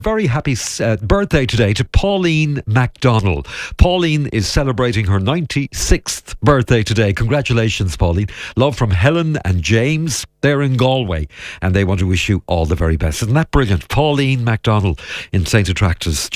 Very happy birthday today to Pauline MacDonald. Pauline is celebrating her 96th birthday today. Congratulations, Pauline. Love from Helen and James. They're in Galway and they want to wish you all the very best. Isn't that brilliant? Pauline MacDonald in St. Attractors.